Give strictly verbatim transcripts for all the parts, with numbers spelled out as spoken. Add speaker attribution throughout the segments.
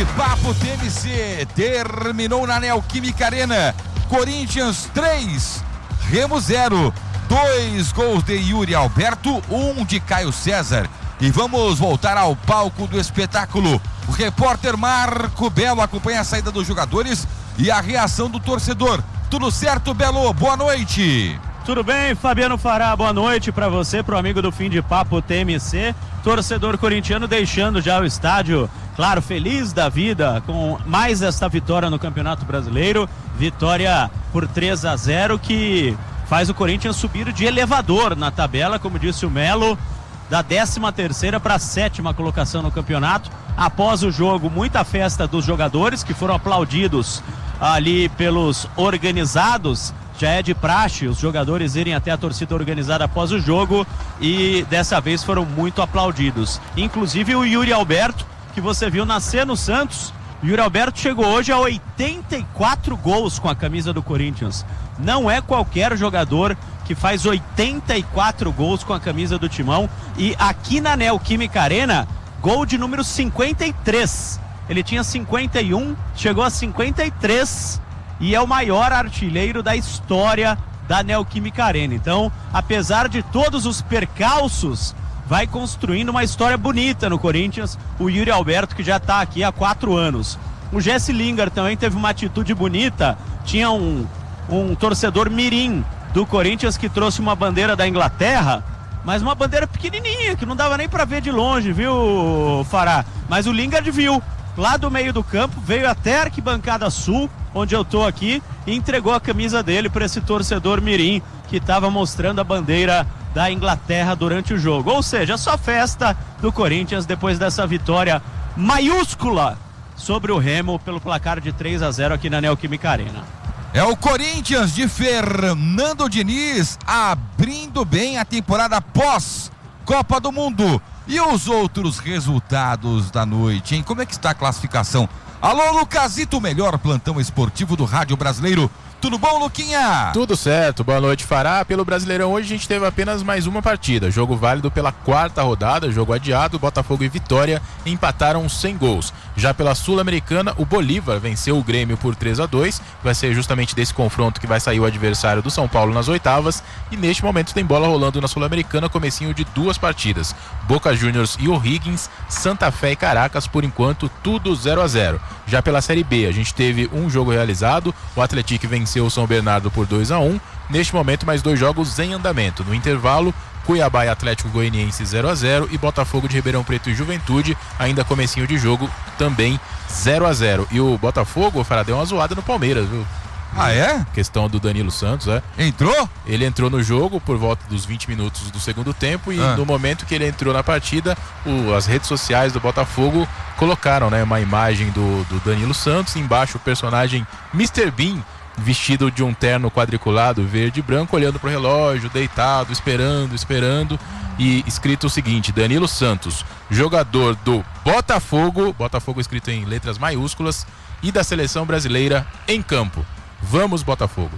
Speaker 1: de Papo T M C terminou na Neoquímica Arena. Corinthians três, Remo zero. Dois gols de Yuri Alberto, um de Caio César. E vamos voltar ao palco do espetáculo. O repórter Marco Belo acompanha a saída dos jogadores e a reação do torcedor. Tudo certo, Belo? Boa noite.
Speaker 2: Tudo bem, Fabiano Fará, boa noite para você, pro amigo do Fim de Papo T M C, torcedor corintiano deixando já o estádio, claro, feliz da vida com mais esta vitória no Campeonato Brasileiro, vitória por três a zero que faz o Corinthians subir de elevador na tabela, como disse o Melo, da décima terceira para a sétima colocação no campeonato. Após o jogo, muita festa dos jogadores que foram aplaudidos ali pelos organizados. Já é de praxe os jogadores irem até a torcida organizada após o jogo e dessa vez foram muito aplaudidos. Inclusive o Yuri Alberto, que você viu nascer no Santos. O Yuri Alberto chegou hoje a oitenta e quatro gols com a camisa do Corinthians. Não é qualquer jogador que faz oitenta e quatro gols com a camisa do Timão. E aqui na Neoquímica Arena, gol de número cinquenta e três. Ele tinha cinquenta e um, chegou a cinquenta e três. E é o maior artilheiro da história da Neoquímica Arena. Então, apesar de todos os percalços, vai construindo uma história bonita no Corinthians, o Yuri Alberto, que já está aqui há quatro anos. O Jesse Lingard também teve uma atitude bonita, tinha um, um torcedor mirim do Corinthians que trouxe uma bandeira da Inglaterra, mas uma bandeira pequenininha, que não dava nem para ver de longe, viu, Fará? Mas o Lingard viu, lá do meio do campo, veio até a arquibancada sul, onde eu tô aqui, e entregou a camisa dele para esse torcedor mirim que estava mostrando a bandeira da Inglaterra durante o jogo. Ou seja, só festa do Corinthians depois dessa vitória maiúscula sobre o Remo pelo placar de três a zero aqui na Neoquímica Arena.
Speaker 1: É o Corinthians de Fernando Diniz abrindo bem a temporada pós Copa do Mundo. E os outros resultados da noite, hein? Como é que está a classificação? Alô, Lucasito, o melhor plantão esportivo do rádio brasileiro. Tudo bom, Luquinha?
Speaker 3: Tudo certo, boa noite, Fará. Pelo Brasileirão hoje a gente teve apenas mais uma partida, jogo válido pela quarta rodada, jogo adiado, Botafogo e Vitória empataram sem gols. Já pela Sul-Americana, o Bolívar venceu o Grêmio por três a dois, vai ser justamente desse confronto que vai sair o adversário do São Paulo nas oitavas, e neste momento tem bola rolando na Sul-Americana, comecinho de duas partidas, Boca Juniors e O'Higgins, Santa Fé e Caracas, por enquanto tudo zero a zero. Já pela Série B, a gente teve um jogo realizado, o Atlético venceu o São Bernardo por dois a um, neste momento mais dois jogos em andamento. No intervalo, Cuiabá e Atlético Goianiense zero a zero e Botafogo de Ribeirão Preto e Juventude, ainda comecinho de jogo, também zero a zero. E o Botafogo, Fará, deu uma zoada no Palmeiras, viu?
Speaker 1: Ah, é?
Speaker 3: Questão do Danilo Santos, é.
Speaker 1: Entrou?
Speaker 3: Ele entrou no jogo por volta dos vinte minutos do segundo tempo e
Speaker 1: ah.
Speaker 3: no momento que ele entrou na partida, o, as redes sociais do Botafogo colocaram, né, uma imagem do, do Danilo Santos, embaixo o personagem mister Bean, vestido de um terno quadriculado verde e branco, olhando pro relógio, deitado, esperando, esperando, e escrito o seguinte: Danilo Santos, jogador do Botafogo, Botafogo escrito em letras maiúsculas, e da seleção brasileira em campo. Vamos, Botafogo.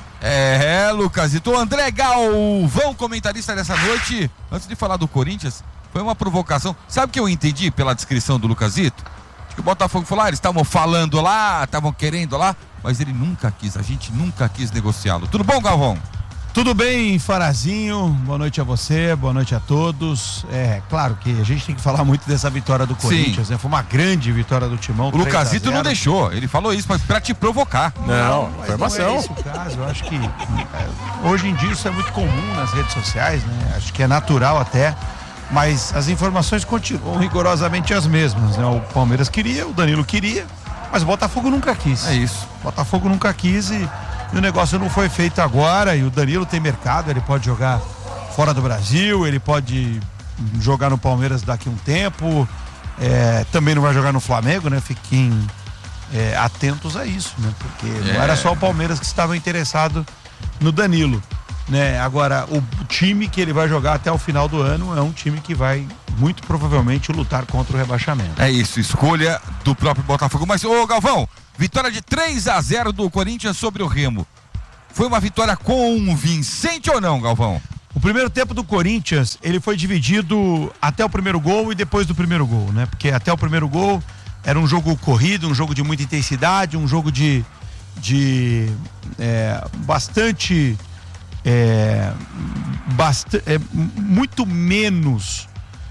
Speaker 1: É, Lucasito. O André Galvão, comentarista dessa noite, antes de falar do Corinthians, foi uma provocação. Sabe o que eu entendi pela descrição do Lucasito? Acho que o Botafogo falou, ah, eles estavam falando lá, estavam querendo lá, mas ele nunca quis, a gente nunca quis negociá-lo. Tudo bom, Galvão?
Speaker 4: Tudo bem, Farazinho, boa noite a você, boa noite a todos. É claro que a gente tem que falar muito dessa vitória do Corinthians, né? Foi uma grande vitória do Timão.
Speaker 1: O Lucasito não deixou, ele falou isso pra te provocar.
Speaker 3: Não,
Speaker 4: não
Speaker 3: informação.
Speaker 4: Não é esse o caso, eu acho que é, hoje em dia isso é muito comum nas redes sociais, né? Acho que é natural até, mas as informações continuam rigorosamente as mesmas, né? O Palmeiras queria, o Danilo queria, mas o Botafogo nunca quis.
Speaker 1: É isso.
Speaker 4: O Botafogo nunca quis e E o negócio não foi feito agora, e o Danilo tem mercado, ele pode jogar fora do Brasil, ele pode jogar no Palmeiras daqui a um tempo, é, também não vai jogar no Flamengo, né? Fiquem é, atentos a isso, né? Porque é. não era só o Palmeiras que estava interessado no Danilo, né? Agora, o time que ele vai jogar até o final do ano é um time que vai muito provavelmente lutar contra o rebaixamento.
Speaker 1: É isso, escolha do próprio Botafogo. Mas, ô Galvão, vitória de três a zero do Corinthians sobre o Remo. Foi uma vitória convincente ou não, Galvão?
Speaker 4: O primeiro tempo do Corinthians, ele foi dividido até o primeiro gol e depois do primeiro gol, né? Porque até o primeiro gol era um jogo corrido, um jogo de muita intensidade, um jogo de, de é, bastante, é, bast é, muito menos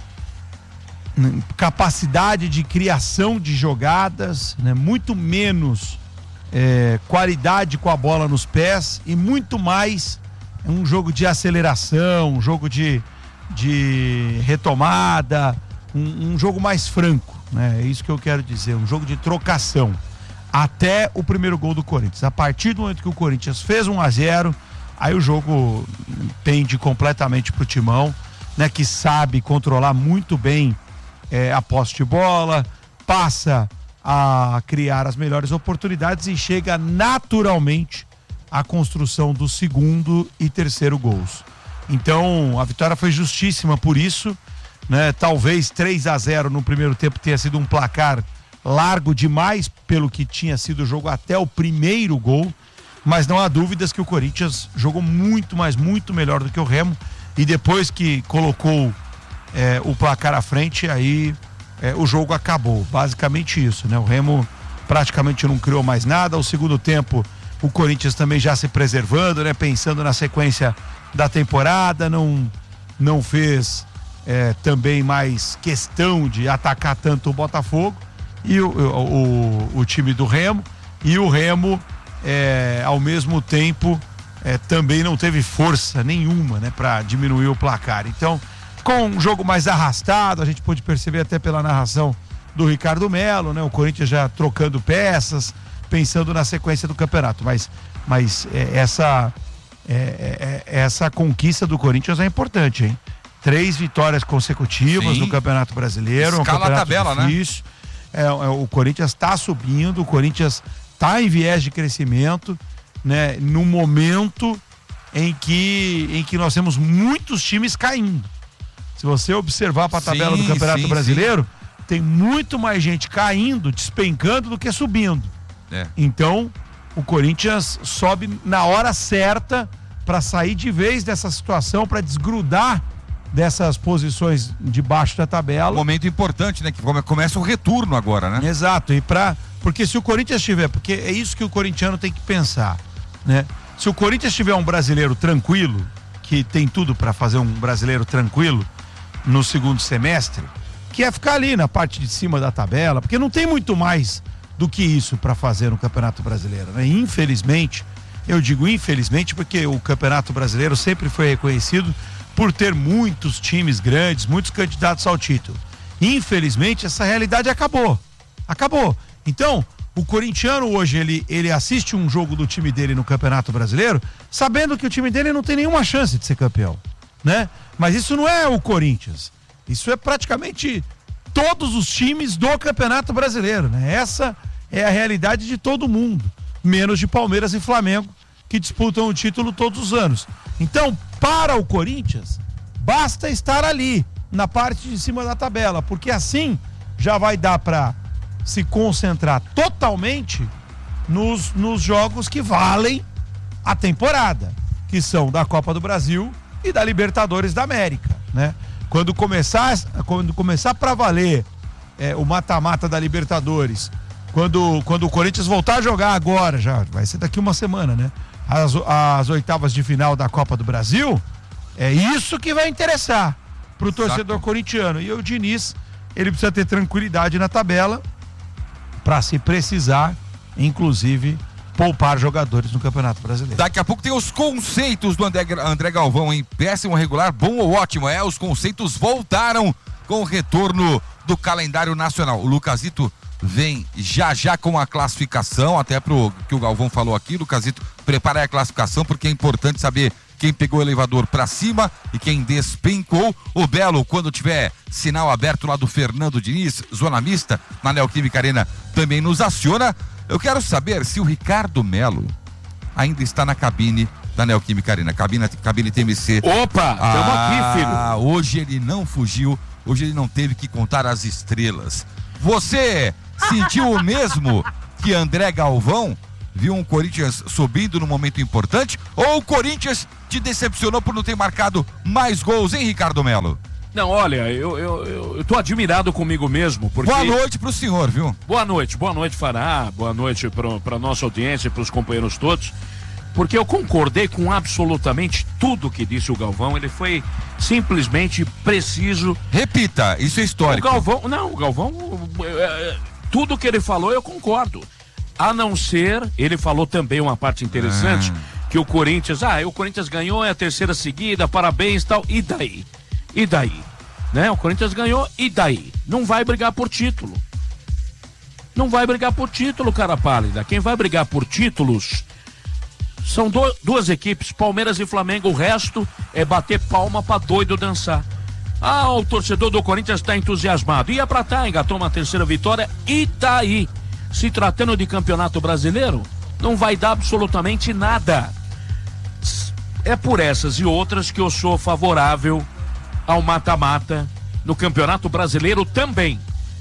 Speaker 4: capacidade de criação de jogadas, né? Muito menos é, qualidade com a bola nos pés e muito mais um jogo de aceleração, um jogo de, de retomada, um, um jogo mais franco, né? É isso que eu quero dizer, um jogo de trocação até o primeiro gol do Corinthians. A partir do momento que o Corinthians fez um a zero, aí o jogo pende completamente pro Timão, né? Que sabe controlar muito bem É, a posse de bola, passa a criar as melhores oportunidades e chega naturalmente à construção do segundo e terceiro gols. Então a vitória foi justíssima por isso, né? Talvez três a zero no primeiro tempo tenha sido um placar largo demais pelo que tinha sido o jogo até o primeiro gol, mas não há dúvidas que o Corinthians jogou muito, mas muito melhor do que o Remo, e depois que colocou É, o placar à frente, aí é, o jogo acabou, basicamente isso, né? O Remo praticamente não criou mais nada. O segundo tempo, o Corinthians também já se preservando, né? Pensando na sequência da temporada, não, não fez é, também mais questão de atacar tanto o Botafogo e o, o, o, o time do Remo, e o Remo é, ao mesmo tempo é, também não teve força nenhuma, né? Para diminuir o placar. Então com um jogo mais arrastado, a gente pôde perceber até pela narração do Ricardo Melo, né? O Corinthians já trocando peças, pensando na sequência do campeonato, mas, mas é, essa, é, é, essa conquista do Corinthians é importante, hein? Três vitórias consecutivas Sim. no Campeonato Brasileiro,
Speaker 1: escala
Speaker 4: um campeonato
Speaker 1: a tabela,
Speaker 4: difícil, né? É, é, o Corinthians está subindo, o Corinthians está em viés de crescimento, né? No momento em que, em que nós temos muitos times caindo. Se você observar para a tabela sim, do Campeonato sim, Brasileiro, sim. tem muito mais gente caindo, despencando do que subindo. É. Então, o Corinthians sobe na hora certa para sair de vez dessa situação, para desgrudar dessas posições de baixo da tabela.
Speaker 1: Um momento importante, né? Que começa o retorno agora, né?
Speaker 4: Exato. E para porque se o Corinthians tiver, porque é isso que o corintiano tem que pensar, né? Se o Corinthians tiver um brasileiro tranquilo, que tem tudo para fazer um brasileiro tranquilo no segundo semestre, que é ficar ali na parte de cima da tabela, porque não tem muito mais do que isso para fazer no Campeonato Brasileiro, né? Infelizmente, eu digo infelizmente porque o Campeonato Brasileiro sempre foi reconhecido por ter muitos times grandes, muitos candidatos ao título. Infelizmente, essa realidade acabou. Acabou. Então, o corintiano hoje, ele, ele assiste um jogo do time dele no Campeonato Brasileiro, sabendo que o time dele não tem nenhuma chance de ser campeão, né? Mas isso não é o Corinthians, isso é praticamente todos os times do Campeonato Brasileiro, né? Essa é a realidade de todo mundo, menos de Palmeiras e Flamengo, que disputam o título todos os anos. Então, para o Corinthians, basta estar ali, na parte de cima da tabela, porque assim já vai dar para se concentrar totalmente nos, nos jogos que valem a temporada, que são da Copa do Brasil e da Libertadores da América, né? Quando começar, quando começar para valer é, o mata-mata da Libertadores, quando, quando o Corinthians voltar a jogar agora, já vai ser daqui uma semana, né? As, as oitavas de final da Copa do Brasil, é isso que vai interessar pro torcedor corintiano. E o Diniz, ele precisa ter tranquilidade na tabela para, se precisar, inclusive poupar jogadores no Campeonato Brasileiro.
Speaker 1: Daqui a pouco tem os conceitos do André, André Galvão, hein? Péssimo, regular, bom ou ótimo? É, os conceitos voltaram com o retorno do calendário nacional. O Lucasito vem já já com a classificação, até pro que o Galvão falou aqui. Lucasito, prepara a classificação, porque é importante saber quem pegou o elevador para cima e quem despencou. O Belo, quando tiver sinal aberto lá do Fernando Diniz, zona mista, na Neoquímica Arena, também nos aciona. Eu quero saber se o Ricardo Melo ainda está na cabine da Neoquímica Arena, cabine, cabine T M C.
Speaker 2: Opa, estamos
Speaker 1: ah,
Speaker 2: aqui, filho.
Speaker 1: Hoje ele não fugiu, hoje ele não teve que contar as estrelas. Você sentiu o mesmo que André Galvão? Viu um Corinthians subindo num momento importante? Ou o Corinthians te decepcionou por não ter marcado mais gols, hein, Ricardo Melo?
Speaker 5: Não, olha, eu, eu, eu, eu tô admirado comigo mesmo, porque...
Speaker 1: Boa noite pro senhor, viu?
Speaker 5: Boa noite, boa noite, Fará, boa noite pra, pra nossa audiência e pros companheiros todos, porque eu concordei com absolutamente tudo que disse o Galvão, ele foi simplesmente preciso.
Speaker 1: Repita, isso é histórico.
Speaker 5: O Galvão, não, o Galvão, é, tudo que ele falou eu concordo, a não ser, ele falou também uma parte interessante, ah. que o Corinthians, ah, o Corinthians ganhou, é a terceira seguida, parabéns e tal, e daí? E daí? Né? O Corinthians ganhou, e daí? Não vai brigar por título. Não vai brigar por título, cara pálida. Quem vai brigar por títulos são do, duas equipes, Palmeiras e Flamengo. O resto é bater palma pra doido dançar. Ah, o torcedor do Corinthians tá entusiasmado. Ia pra tá, engatou uma terceira vitória, e daí? Se tratando de campeonato brasileiro, não vai dar absolutamente nada. É por essas e outras que eu sou favorável ao mata-mata no Campeonato Brasileiro também,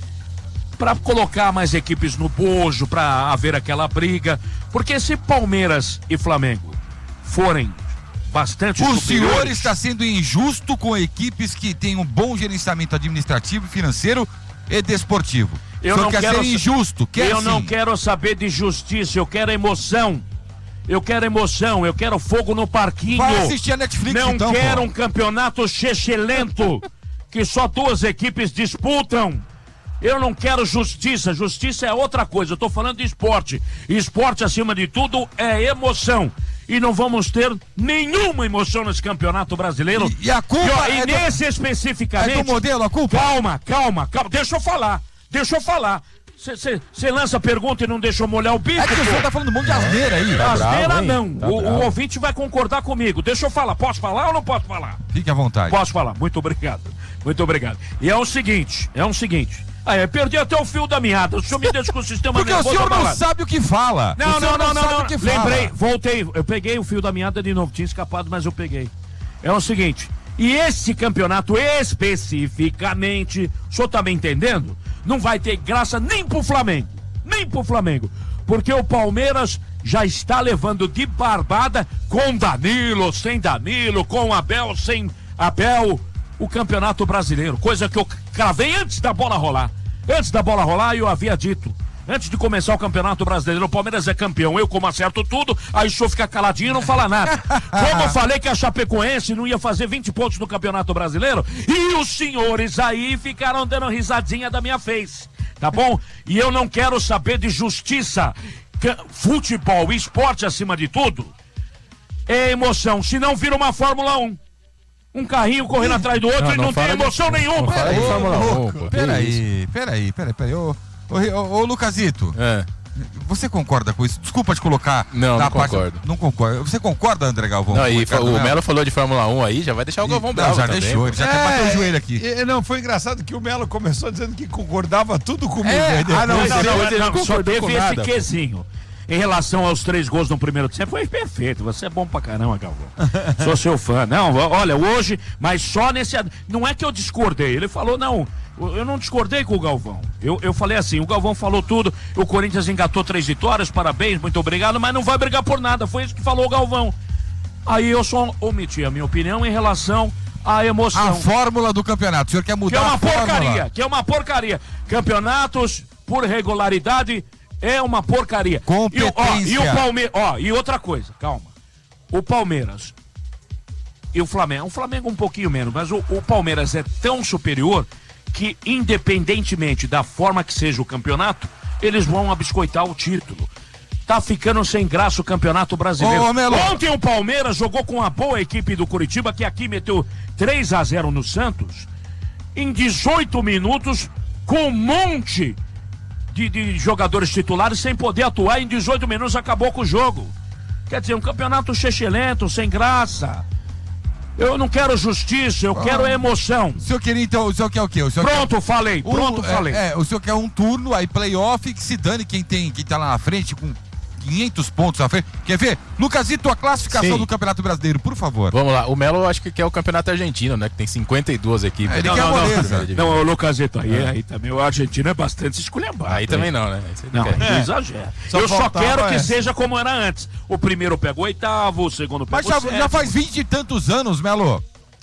Speaker 5: para colocar mais equipes no bojo, para haver aquela briga, porque se Palmeiras e Flamengo forem bastante
Speaker 1: o
Speaker 5: superiores...
Speaker 1: senhor está sendo injusto com equipes que têm um bom gerenciamento administrativo, financeiro e desportivo.
Speaker 5: Eu
Speaker 1: o senhor
Speaker 5: não
Speaker 1: quer
Speaker 5: quero
Speaker 1: ser injusto, quer
Speaker 5: eu
Speaker 1: sim.
Speaker 5: não quero saber de justiça, eu quero emoção. Eu quero emoção, eu quero fogo no parquinho.
Speaker 1: Vai assistir a Netflix,
Speaker 5: não
Speaker 1: então,
Speaker 5: quero
Speaker 1: pô.
Speaker 5: um campeonato chechelento que só duas equipes disputam. Eu não quero justiça, justiça é outra coisa, eu tô falando de esporte. Esporte, acima de tudo, é emoção. E não vamos ter nenhuma emoção nesse campeonato brasileiro.
Speaker 1: E, e a culpa
Speaker 5: e, ó,
Speaker 1: é
Speaker 5: e
Speaker 1: do,
Speaker 5: nesse especificamente...
Speaker 1: É do modelo, a culpa?
Speaker 5: Calma, calma, calma, deixa eu falar, deixa eu falar. Você lança a pergunta e não deixa eu molhar o bico?
Speaker 1: É que o senhor tá falando um monte de asneira aí.
Speaker 5: Tá asneira
Speaker 3: bravo,
Speaker 5: não,
Speaker 3: tá
Speaker 5: o,
Speaker 3: bravo.
Speaker 5: o ouvinte vai concordar comigo. Deixa eu falar, posso falar ou não posso falar?
Speaker 1: Fique à vontade.
Speaker 5: Posso falar, muito obrigado, muito obrigado. E é o seguinte, é o seguinte, ah, eu perdi até o fio da meada, o senhor me deixa com o sistema
Speaker 1: Porque o
Speaker 5: nervoso
Speaker 1: senhor não
Speaker 5: abalado.
Speaker 1: sabe o que fala.
Speaker 5: Não,
Speaker 1: o senhor
Speaker 5: não, não, não,
Speaker 1: sabe
Speaker 5: não,
Speaker 1: o que fala.
Speaker 5: lembrei, voltei, eu peguei o fio da meada de novo, tinha escapado, mas eu peguei. É o seguinte, e esse campeonato especificamente, o senhor tá me entendendo? Não vai ter graça nem pro Flamengo, nem pro Flamengo, porque o Palmeiras já está levando de barbada com Danilo, sem Danilo, com Abel, sem Abel, o Campeonato Brasileiro, coisa que eu cravei antes da bola rolar, antes da bola rolar eu havia dito, antes de começar o Campeonato Brasileiro, o Palmeiras é campeão, eu como acerto tudo, aí o senhor fica caladinho e não fala nada. Como eu falei que a Chapecoense não ia fazer vinte pontos no Campeonato Brasileiro, e os senhores aí ficaram dando risadinha da minha face, tá bom? E eu não quero saber de justiça, futebol, esporte acima de tudo, é emoção, senão vira uma Fórmula um. Um carrinho correndo atrás do outro não, e não, não tem emoção de, nenhuma.
Speaker 3: Peraí,
Speaker 1: peraí, peraí, peraí, peraí, peraí, ô, ô, ô, ô Lucasito, é. Você concorda com isso? Desculpa te colocar.
Speaker 3: Não, não
Speaker 1: parte...
Speaker 3: concordo.
Speaker 1: Não concordo. Você concorda, André Galvão?
Speaker 3: Não, e o Melo falou de Fórmula um aí, já vai deixar o Galvão
Speaker 1: não,
Speaker 3: bravo
Speaker 1: já
Speaker 3: também.
Speaker 1: deixou, ele já é, até bateu o joelho aqui.
Speaker 4: E, não, foi engraçado que o Melo começou dizendo que concordava tudo comigo.
Speaker 1: É,
Speaker 4: aí
Speaker 1: ah, não,
Speaker 5: Não,
Speaker 1: não,
Speaker 5: não,
Speaker 3: ele não
Speaker 5: não, só
Speaker 3: concordou
Speaker 5: teve
Speaker 3: com
Speaker 5: esse
Speaker 3: nada,
Speaker 5: quesinho. Em relação aos três gols no primeiro tempo, foi perfeito. Você é bom pra caramba, Galvão. Sou seu fã. Não, olha, hoje, mas só nesse... Não é que eu discordei. Ele falou, não, eu não discordei com o Galvão. Eu, eu falei assim, o Galvão falou tudo, o Corinthians engatou três vitórias, parabéns, muito obrigado, mas não vai brigar por nada. Foi isso que falou o Galvão. Aí eu só omiti a minha opinião em relação à emoção.
Speaker 1: A fórmula do campeonato. O senhor quer mudar
Speaker 5: que é uma
Speaker 1: a fórmula?
Speaker 5: porcaria, que é uma porcaria. Campeonatos por regularidade é uma porcaria.
Speaker 1: Competência.
Speaker 5: E, ó, e o Palmeiras, ó, e outra coisa, calma. O Palmeiras e o Flamengo, o Flamengo um pouquinho menos, mas o, o Palmeiras é tão superior que, independentemente da forma que seja o campeonato, eles vão abiscoitar o título. Tá ficando sem graça o Campeonato Brasileiro.
Speaker 1: Ô, Melo.
Speaker 5: Ontem o Palmeiras jogou com a boa equipe do Curitiba, que aqui meteu três a zero no Santos, em dezoito minutos, com um monte de, de jogadores titulares sem poder atuar. Em dezoito minutos acabou com o jogo. Quer dizer, um campeonato chechelento, sem graça. Eu não quero justiça, eu ah, quero emoção.
Speaker 1: O senhor queria então, o senhor quer o quê? O senhor
Speaker 5: pronto,
Speaker 1: quer...
Speaker 5: falei, pronto,
Speaker 1: o,
Speaker 5: falei.
Speaker 1: É, é, o senhor quer um turno, aí playoff, que se dane quem tem, quem tá lá na frente com quinhentos pontos na frente. Quer ver? Lucasito, a classificação Sim. do Campeonato Brasileiro, por favor.
Speaker 3: Vamos lá, o Melo acho que quer o Campeonato Argentino, né? Que tem cinquenta e duas equipes.
Speaker 1: É, ele
Speaker 3: não,
Speaker 1: quer
Speaker 3: não,
Speaker 1: a moleza.
Speaker 5: Não, não, o Lucasito, aí, é. aí também o argentino é bastante esculhambado.
Speaker 3: Aí também não, né?
Speaker 5: Não,
Speaker 3: não
Speaker 5: não exagera. Só Eu só quero que essa. seja como era antes. O primeiro pega o oitavo, o segundo pega
Speaker 1: Mas já,
Speaker 5: o sétimo.
Speaker 1: já faz vinte e tantos anos, Melo.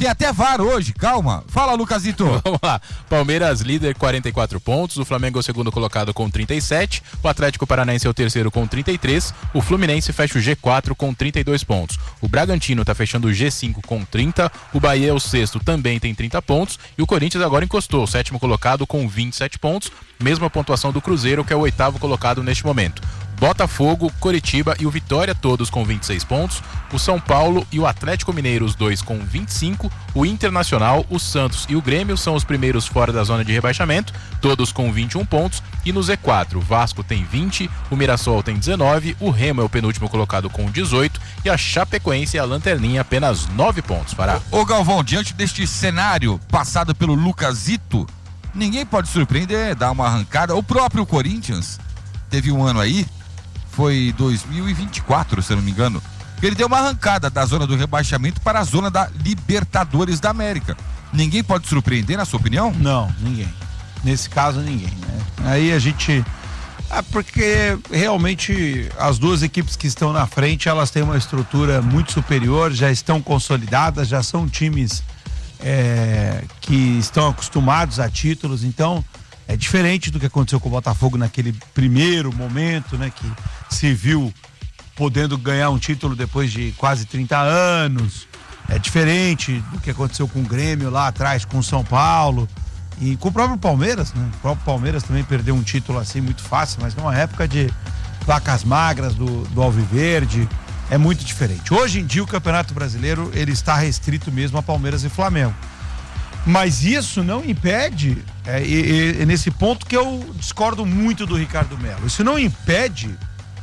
Speaker 1: Tem até V A R hoje, calma. Fala, Lucasito.
Speaker 3: Vamos lá. Palmeiras líder, quarenta e quatro pontos. O Flamengo é o segundo colocado com trinta e sete. O Atlético Paranaense é o terceiro com trinta e três. O Fluminense fecha o G quatro com trinta e dois pontos. O Bragantino tá fechando o G cinco com trinta. O Bahia é o sexto, também tem trinta pontos. E o Corinthians agora encostou, o sétimo colocado com vinte e sete pontos. Mesma pontuação do Cruzeiro, que é o oitavo colocado neste momento. Botafogo, Coritiba e o Vitória, todos com vinte e seis pontos. O São Paulo e o Atlético Mineiro, os dois com vinte e cinco. O Internacional, o Santos e o Grêmio são os primeiros fora da zona de rebaixamento, todos com vinte e um pontos. E no Z quatro, o Vasco tem vinte, o Mirassol tem dezenove, o Remo é o penúltimo colocado com dezoito e a Chapecoense e a Lanterninha apenas nove pontos. Pará.
Speaker 1: Ô Galvão, diante deste cenário passado pelo Lucasito, ninguém pode surpreender, dar uma arrancada. O próprio Corinthians teve um ano aí, foi dois mil e vinte e quatro, se eu não me engano, que ele deu uma arrancada da zona do rebaixamento para a zona da Libertadores da América. Ninguém pode surpreender, na sua opinião?
Speaker 4: Não, ninguém. Nesse caso, ninguém, né? Aí a gente... Ah, porque realmente as duas equipes que estão na frente, elas têm uma estrutura muito superior, já estão consolidadas, já são times é, que estão acostumados a títulos, então é diferente do que aconteceu com o Botafogo naquele primeiro momento, né? Que se viu podendo ganhar um título depois de quase trinta anos. É diferente do que aconteceu com o Grêmio lá atrás, com o São Paulo e com o próprio Palmeiras, né? O próprio Palmeiras também perdeu um título assim muito fácil, mas numa época de vacas magras do, do Alviverde. É muito diferente. Hoje em dia o Campeonato Brasileiro ele está restrito mesmo a Palmeiras e Flamengo. Mas isso não impede, é, é, é nesse ponto que eu discordo muito do Ricardo Melo, isso não impede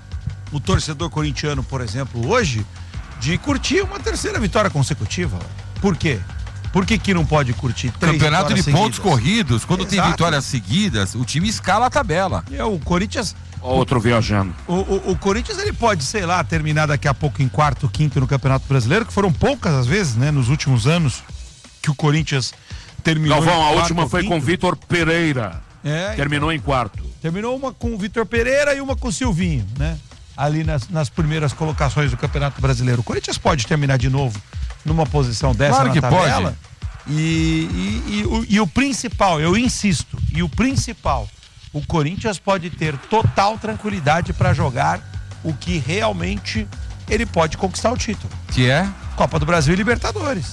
Speaker 4: o torcedor corintiano, por exemplo, hoje, de curtir uma terceira vitória consecutiva. Por quê? Por que que não pode curtir três
Speaker 1: Campeonato de
Speaker 4: seguidas?
Speaker 1: Pontos corridos, quando
Speaker 4: Exato.
Speaker 1: tem vitórias seguidas, o time escala a tabela.
Speaker 4: É, o Corinthians...
Speaker 5: Outro viajando.
Speaker 4: O, o, o Corinthians, ele pode, sei lá, terminar daqui a pouco em quarto, quinto no Campeonato Brasileiro, que foram poucas as vezes, né, nos últimos anos, que o Corinthians terminou
Speaker 5: Galvão,
Speaker 4: em
Speaker 5: a
Speaker 4: quarto
Speaker 5: última
Speaker 4: ou
Speaker 5: foi
Speaker 4: quinto.
Speaker 5: com Vitor Pereira.
Speaker 4: É,
Speaker 5: Terminou em quarto.
Speaker 4: Terminou uma com o Vitor Pereira e uma com o Silvinho, né? Ali nas, nas primeiras colocações do Campeonato Brasileiro. O Corinthians pode terminar de novo numa posição dessa
Speaker 1: Claro
Speaker 4: na
Speaker 1: que
Speaker 4: tabela.
Speaker 1: pode.
Speaker 4: E, e, e, o, e o principal, eu insisto, e o principal, o Corinthians pode ter total tranquilidade para jogar o que realmente ele pode conquistar o título.
Speaker 1: Que é?
Speaker 4: Copa do Brasil e Libertadores.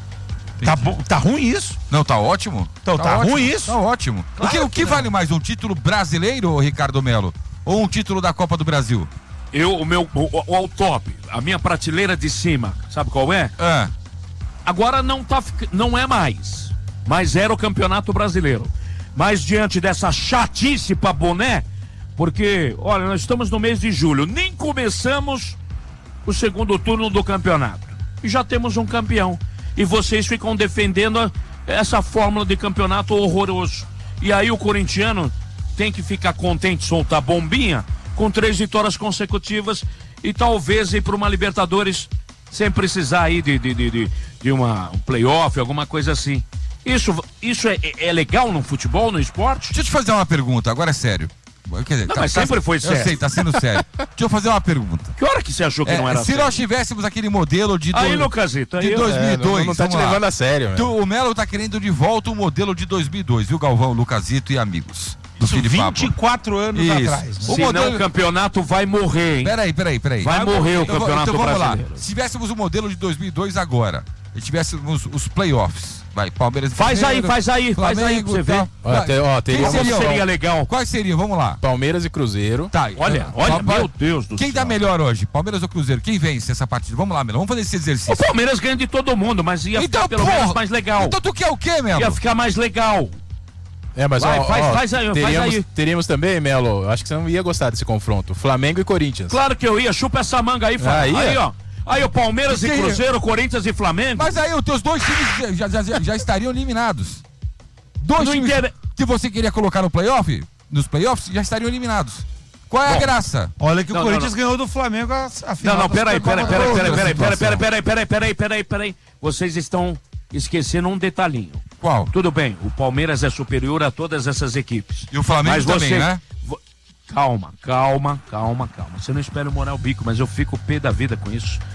Speaker 4: Tá, bom, tá ruim isso?
Speaker 1: Não, tá ótimo?
Speaker 4: Então, tá
Speaker 1: ótimo,
Speaker 4: ruim isso?
Speaker 1: Tá ótimo.
Speaker 4: Claro
Speaker 1: o que, o
Speaker 4: que
Speaker 1: que
Speaker 4: não.
Speaker 1: vale mais, um título brasileiro, Ricardo Melo? Ou um título da Copa do Brasil?
Speaker 5: Eu, o meu, o, o, o top, a minha prateleira de cima, sabe qual é?
Speaker 1: Ah,
Speaker 5: Agora não tá, fic- não é mais, mas era o Campeonato Brasileiro. Mas diante dessa chatice pra boné, porque, olha, nós estamos no mês de julho, nem começamos o segundo turno do campeonato. E já temos um campeão. E vocês ficam defendendo a- essa fórmula de campeonato horroroso. E aí o corintiano tem que ficar contente, soltar bombinha, com três vitórias consecutivas e talvez ir para uma Libertadores sem precisar aí de, de, de, de, de uma, um playoff, alguma coisa assim. Isso, isso é, é legal no futebol, no esporte?
Speaker 1: deixa eu te fazer uma pergunta, agora é sério. Quer dizer,
Speaker 5: Não, mas sempre foi sério.
Speaker 1: Eu sei, tá sendo sério. Deixa eu fazer uma pergunta.
Speaker 5: Que hora que você achou que
Speaker 1: É,
Speaker 5: não era
Speaker 1: se
Speaker 5: sério?
Speaker 1: nós tivéssemos aquele modelo de,
Speaker 5: Aí,
Speaker 1: do-
Speaker 5: Lucasito, aí
Speaker 1: de
Speaker 5: eu-
Speaker 1: dois mil e dois,
Speaker 3: É, não, não tá te
Speaker 1: vamos lá.
Speaker 3: levando a sério,
Speaker 1: Tu-
Speaker 3: meu.
Speaker 1: O Melo tá querendo de volta o modelo de dois mil e dois, viu, Galvão, Lucasito e amigos do
Speaker 4: Isso,
Speaker 1: Fim de Papo.
Speaker 4: vinte e quatro anos
Speaker 1: Isso.
Speaker 4: atrás. Né?
Speaker 1: O
Speaker 5: Senão
Speaker 1: modelo-
Speaker 5: o campeonato vai morrer, hein?
Speaker 1: Peraí, peraí, peraí.
Speaker 5: Vai morrer o
Speaker 1: Então,
Speaker 5: Campeonato
Speaker 1: então vamos
Speaker 5: Brasileiro.
Speaker 1: lá. Se tivéssemos o modelo de dois mil e dois agora, e tivéssemos os playoffs, vai, Palmeiras e
Speaker 5: Faz aí,
Speaker 1: Flamengo,
Speaker 5: faz aí, faz aí pra
Speaker 1: Flamengo
Speaker 5: você
Speaker 1: e tal.
Speaker 5: ver.
Speaker 3: Ó, te- ó, teria
Speaker 1: Quem
Speaker 3: uma
Speaker 1: seria,
Speaker 5: Seria legal.
Speaker 1: Quais seriam? Vamos lá.
Speaker 3: Palmeiras e Cruzeiro.
Speaker 1: Tá,
Speaker 5: Olha,
Speaker 1: eh,
Speaker 5: olha,
Speaker 1: pa-
Speaker 5: meu Deus do
Speaker 1: Quem
Speaker 5: céu.
Speaker 1: tá melhor hoje? Palmeiras ou Cruzeiro? Quem vence essa partida? Vamos lá, Melo. Vamos fazer esse
Speaker 5: O
Speaker 1: exercício.
Speaker 5: Palmeiras ganha de todo mundo, mas ia
Speaker 1: Então,
Speaker 5: ficar pelo
Speaker 1: porra,
Speaker 5: menos mais legal.
Speaker 1: Então tu quer o quê, Melo?
Speaker 5: Ia ficar mais legal.
Speaker 3: É, mas
Speaker 5: Vai,
Speaker 3: ó,
Speaker 5: faz-
Speaker 3: ó,
Speaker 5: faz aí, faz
Speaker 3: teríamos,
Speaker 5: aí.
Speaker 3: teríamos também, Melo, eu acho que você não ia gostar desse confronto. Flamengo e Corinthians.
Speaker 5: Claro que eu ia, chupa essa manga aí, Fábio.
Speaker 3: Aí,
Speaker 5: Aí,
Speaker 3: ó.
Speaker 5: ó. Aí o Palmeiras e
Speaker 1: Quem-
Speaker 5: Cruzeiro, Corinthians e Flamengo.
Speaker 1: Mas aí os teus dois times já, já, já, já estariam eliminados. Dois
Speaker 5: Não
Speaker 1: times
Speaker 5: inter-
Speaker 1: que você queria colocar no playoff, nos playoffs, já estariam eliminados. Qual é a
Speaker 5: Bom.
Speaker 1: graça?
Speaker 4: Olha que
Speaker 5: Não,
Speaker 4: o
Speaker 5: não,
Speaker 4: Corinthians
Speaker 5: não.
Speaker 4: ganhou do Flamengo a, a final.
Speaker 5: Não, não,
Speaker 4: da
Speaker 5: peraí, peraí,
Speaker 4: Supercopa.
Speaker 5: peraí, peraí,
Speaker 1: Outra
Speaker 5: peraí, peraí,
Speaker 1: situação.
Speaker 5: peraí, peraí, peraí, peraí, peraí. Vocês estão esquecendo um detalhinho.
Speaker 1: Qual?
Speaker 5: Tudo bem, o Palmeiras é superior a todas essas equipes.
Speaker 1: E o Flamengo
Speaker 5: Mas
Speaker 1: também,
Speaker 5: você-
Speaker 1: né?
Speaker 5: vo- Calma, calma, calma, calma. Você não espera o morar o bico, mas eu fico pé da vida com isso.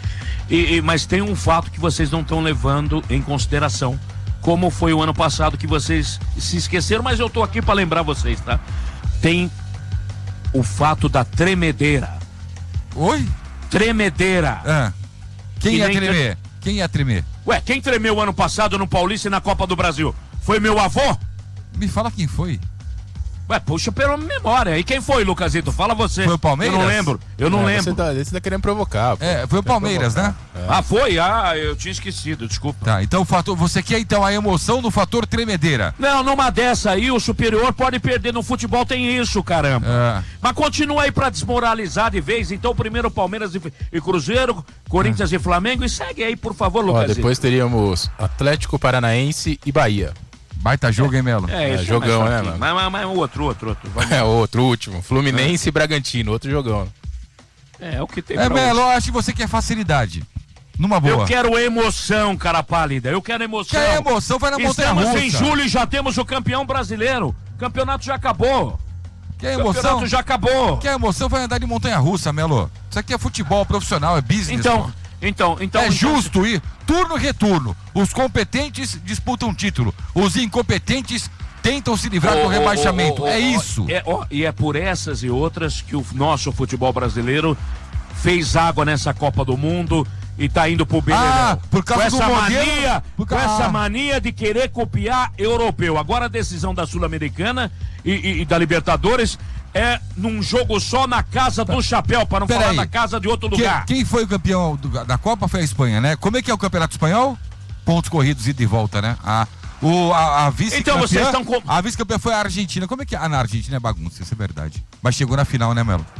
Speaker 5: E, e, mas tem um fato que vocês não estão levando em consideração, como foi o ano passado que vocês se esqueceram, mas eu tô aqui para lembrar vocês, tá? Tem o fato da tremedeira.
Speaker 1: Oi?
Speaker 5: Tremedeira.
Speaker 1: Ah. Quem
Speaker 5: Que
Speaker 1: ia
Speaker 5: nem
Speaker 1: tremer? Quem ia tremer?
Speaker 5: Ué, quem tremeu ano passado no Paulista e na Copa do Brasil? Foi meu avô?
Speaker 1: Me fala quem foi.
Speaker 5: Ué, puxa pela memória. E quem foi, Lucasito? Fala você.
Speaker 1: Foi o Palmeiras?
Speaker 5: Eu não lembro. Eu não
Speaker 3: É,
Speaker 5: lembro.
Speaker 3: Você tá, você tá querendo provocar. Pô.
Speaker 1: É, foi o Palmeiras, né?
Speaker 3: É.
Speaker 5: Ah, foi? Ah, eu tinha esquecido, desculpa.
Speaker 1: Tá, então o fator, você quer então a emoção do fator tremedeira.
Speaker 5: Não, numa dessa aí, o superior pode perder. No futebol tem isso, caramba.
Speaker 1: É.
Speaker 5: Mas continua aí pra desmoralizar de vez. Então, primeiro Palmeiras e, e Cruzeiro, Corinthians
Speaker 1: É.
Speaker 5: e Flamengo. E segue aí, por favor,
Speaker 3: Ó,
Speaker 5: Lucasito.
Speaker 3: depois teríamos Atlético Paranaense e Bahia.
Speaker 1: Baita jogo, hein, Melo?
Speaker 5: É,
Speaker 3: É,
Speaker 5: isso
Speaker 3: jogão,
Speaker 5: mais
Speaker 3: né,
Speaker 5: fraquinho.
Speaker 3: mano?
Speaker 5: Mas, mas, mas outro, outro, outro. Vamos.
Speaker 3: É, outro último. Fluminense e Bragantino, outro jogão.
Speaker 5: É, é o que tem
Speaker 1: É,
Speaker 5: pra
Speaker 1: Melo,
Speaker 5: hoje.
Speaker 1: eu acho que você quer facilidade. Numa boa.
Speaker 5: Eu quero emoção, cara pálida. Eu quero emoção.
Speaker 1: Quer emoção, vai na
Speaker 5: Estamos
Speaker 1: montanha-russa.
Speaker 5: em julho e já temos o campeão brasileiro. O campeonato já acabou.
Speaker 1: Quer
Speaker 5: O
Speaker 1: emoção?
Speaker 5: campeonato já acabou.
Speaker 1: Quer emoção, vai andar de montanha-russa, Melo. Isso aqui é futebol profissional, é business.
Speaker 5: Então,
Speaker 1: pô.
Speaker 5: então, então.
Speaker 1: É
Speaker 5: então-
Speaker 1: justo ir turno e retorno. Os competentes disputam título. Os incompetentes tentam se livrar do
Speaker 5: Ô, ô,
Speaker 1: rebaixamento.
Speaker 5: ô, ô,
Speaker 1: é
Speaker 5: ô,
Speaker 1: isso.
Speaker 5: é, ó, e é por essas e outras que o nosso futebol brasileiro fez água nessa Copa do Mundo e tá indo pro Beleléu.
Speaker 1: Ah, por causa
Speaker 5: com
Speaker 1: do
Speaker 5: essa
Speaker 1: modelo-
Speaker 5: mania,
Speaker 1: por
Speaker 5: com
Speaker 1: ca-
Speaker 5: essa
Speaker 1: ah.
Speaker 5: mania de querer copiar europeu. Agora a decisão da Sul-Americana e, e- e da Libertadores é num jogo só na casa do chapéu, para não
Speaker 1: Pera
Speaker 5: falar
Speaker 1: aí.
Speaker 5: da casa de outro
Speaker 1: Que-
Speaker 5: lugar.
Speaker 1: quem foi o campeão do- da Copa foi a Espanha, né? Como é que é o campeonato espanhol? Pontos corridos, ida e volta, né? A, o, a, a vice-campeã.
Speaker 5: Então vocês estão com-
Speaker 1: A vice-campeã foi a Argentina. Como é que é? Ah, na Argentina é bagunça, isso é verdade. Mas chegou na final, né, Melo?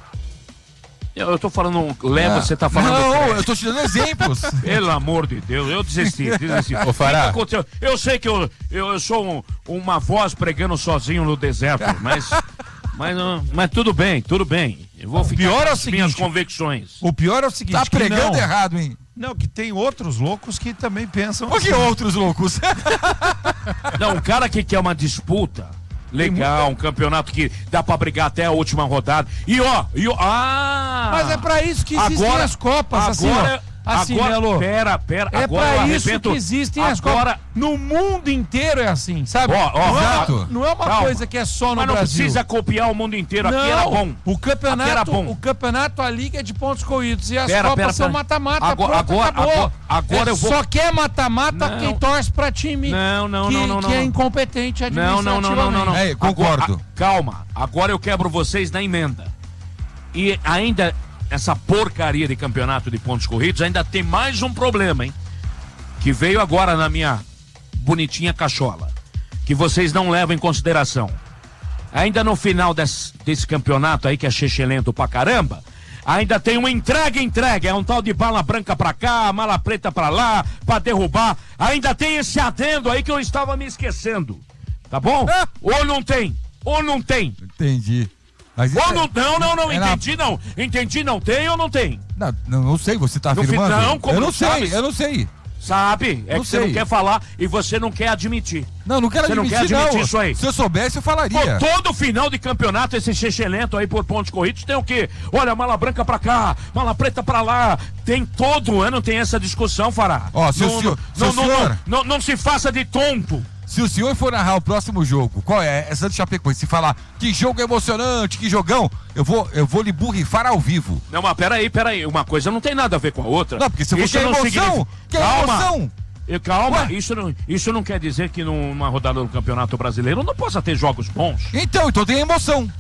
Speaker 5: Eu, eu tô falando, leva,
Speaker 1: Ah.
Speaker 5: você tá falando.
Speaker 1: Não,
Speaker 5: crédito.
Speaker 1: eu tô te dando exemplos.
Speaker 5: Pelo amor de Deus, eu desisti, desisti.
Speaker 3: Ô, Fará.
Speaker 5: O que aconteceu? Eu sei que eu, eu, eu sou um- uma voz pregando sozinho no deserto, mas, mas, não- mas tudo bem, tudo bem. Eu vou ficar
Speaker 4: pior
Speaker 5: com
Speaker 4: é o
Speaker 5: as minhas
Speaker 4: seguinte,
Speaker 5: convicções.
Speaker 4: O pior é o seguinte,
Speaker 1: Tá
Speaker 4: que
Speaker 1: pregando
Speaker 4: não,
Speaker 1: errado, hein?
Speaker 4: não, que tem outros loucos que também pensam
Speaker 1: O que
Speaker 4: assim.
Speaker 1: outros loucos?
Speaker 5: Não, um cara que quer uma disputa, legal, um campeonato que dá pra brigar até a última rodada. E ó, e ó, ah!
Speaker 4: Mas é pra isso que existem
Speaker 5: Agora-
Speaker 4: as Copas, assim,
Speaker 5: agora-
Speaker 4: ó. Assim,
Speaker 5: agora,
Speaker 4: Melo.
Speaker 5: pera, pera,
Speaker 4: É
Speaker 5: agora eu
Speaker 4: pra isso
Speaker 5: arrebento.
Speaker 4: que existem as
Speaker 5: agora,
Speaker 4: Copas. No mundo inteiro é assim, sabe?
Speaker 5: Ó, ó,
Speaker 4: não,
Speaker 1: exato.
Speaker 4: é, não é uma
Speaker 5: Calma.
Speaker 4: coisa que é só no
Speaker 5: Mas não
Speaker 4: Brasil.
Speaker 5: precisa copiar o mundo inteiro, aqui era bom.
Speaker 4: O
Speaker 5: Aqui
Speaker 4: campeonato,
Speaker 5: era bom.
Speaker 4: o campeonato, a liga é de pontos corridos e as
Speaker 5: Pera,
Speaker 4: Copas
Speaker 5: pera,
Speaker 4: são
Speaker 5: pera.
Speaker 4: mata-mata.
Speaker 5: Agora-
Speaker 4: pronto,
Speaker 5: agora-
Speaker 4: acabou.
Speaker 5: agora- agora
Speaker 4: É,
Speaker 5: eu vou-
Speaker 4: Só quer mata-mata
Speaker 5: Não.
Speaker 4: quem torce pra time
Speaker 5: Não, não,
Speaker 4: que,
Speaker 5: não, não,
Speaker 4: que
Speaker 5: não,
Speaker 4: é
Speaker 5: não.
Speaker 4: incompetente
Speaker 5: Não,
Speaker 4: administrativamente.
Speaker 5: não, não, não, não, não.
Speaker 1: É, concordo.
Speaker 5: Agora, a- calma, agora eu quebro vocês na emenda. E ainda, essa porcaria de campeonato de pontos corridos, ainda tem mais um problema, hein? Que veio agora na minha bonitinha cachola. Que vocês não levam em consideração. Ainda no final desse, desse campeonato aí, que é chechelento pra caramba, ainda tem uma entrega-entrega. É um tal de bala branca pra cá, mala preta pra lá, pra derrubar. Ainda tem esse adendo aí que eu estava me esquecendo. Tá bom?
Speaker 1: Ah.
Speaker 5: Ou não tem? Ou não tem?
Speaker 1: Entendi. Mas isso
Speaker 5: Ou
Speaker 1: é-
Speaker 5: não, não, não, não,
Speaker 1: é na-
Speaker 5: entendi não. Entendi não, tem ou não tem?
Speaker 1: Não, não, não sei, você tá
Speaker 5: No
Speaker 1: afirmando?
Speaker 5: final, como
Speaker 1: eu não
Speaker 5: não
Speaker 1: sei,
Speaker 5: sabe?
Speaker 1: eu não sei.
Speaker 5: Sabe? É
Speaker 1: Não
Speaker 5: que você não
Speaker 1: sei.
Speaker 5: quer falar e você não quer admitir.
Speaker 1: Não, não quero
Speaker 5: Você não
Speaker 1: admitir,
Speaker 5: quer admitir isso aí?
Speaker 1: Se eu soubesse, eu falaria.
Speaker 5: Pô, todo final de campeonato, esse chechelento aí por pontos corridos, tem o quê? Olha, mala branca pra cá, mala preta pra lá. Tem todo ano, tem essa discussão, Fará.
Speaker 1: Ó, se o
Speaker 5: não,
Speaker 1: senhor-
Speaker 5: não,
Speaker 1: se o
Speaker 5: não,
Speaker 1: senhor-
Speaker 5: não, não, não se faça de tonto.
Speaker 1: Se o senhor for narrar o próximo jogo, qual é? É Santos Chapecoense. Se falar que jogo emocionante, que jogão, eu vou, eu vou lhe burrifar ao vivo.
Speaker 5: Não, mas peraí, peraí. Uma coisa não tem nada a ver com a outra.
Speaker 1: Não, porque se você
Speaker 5: Isso
Speaker 1: quer
Speaker 5: não
Speaker 1: emoção,
Speaker 5: significa-
Speaker 1: quer
Speaker 5: Calma.
Speaker 1: emoção.
Speaker 5: E calma,
Speaker 1: Ué?
Speaker 5: isso não, isso não quer dizer que numa rodada do Campeonato Brasileiro não possa ter jogos bons.
Speaker 1: Então, então tem emoção. O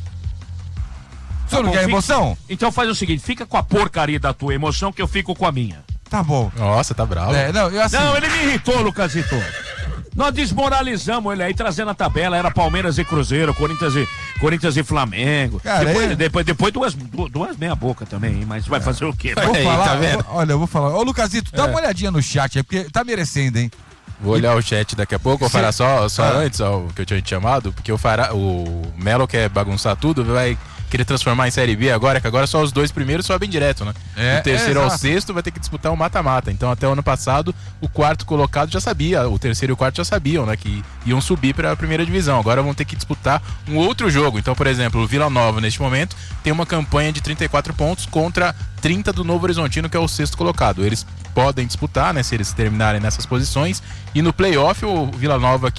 Speaker 5: Tá
Speaker 1: senhor não
Speaker 5: bom,
Speaker 1: quer
Speaker 5: fica-
Speaker 1: emoção?
Speaker 5: Então faz o seguinte, fica com a porcaria da tua emoção que eu fico com a minha.
Speaker 1: Tá bom.
Speaker 3: Nossa, tá bravo.
Speaker 1: É, não, eu assim.
Speaker 5: Não, ele me irritou, Lucasito. Nós desmoralizamos ele aí, trazendo a tabela, era Palmeiras e Cruzeiro, Corinthians e, Corinthians e Flamengo.
Speaker 1: Cara,
Speaker 5: depois,
Speaker 1: é-
Speaker 5: depois, depois duas, du- duas meia boca também, hein? Mas vai fazer o quê?
Speaker 1: Vou
Speaker 3: Aí,
Speaker 1: falar,
Speaker 3: tá vendo?
Speaker 1: vou- olha, eu vou falar. Ô, Lucasito, dá uma olhadinha no chat aí, porque tá merecendo, hein?
Speaker 3: Vou olhar o chat daqui a pouco. Vou falar só, só
Speaker 1: Ah.
Speaker 3: antes, ó, o que eu tinha te chamado, porque o, Fará, o Melo quer bagunçar tudo, vai querer transformar em Série B agora, que agora só os dois primeiros sobem direto, né?
Speaker 1: É,
Speaker 3: o terceiro
Speaker 1: é,
Speaker 3: ao
Speaker 1: exato.
Speaker 3: sexto vai ter que disputar um mata-mata. Então até o ano passado o quarto colocado já sabia, o terceiro e o quarto já sabiam, né, que iam subir para a primeira divisão. Agora vão ter que disputar um outro jogo. Então, por exemplo, o Vila Nova neste momento tem uma campanha de trinta e quatro pontos contra trinta do Novo Horizontino, que é o sexto colocado. Eles podem disputar, né, se eles terminarem nessas posições. E no playoff o Vila Nova,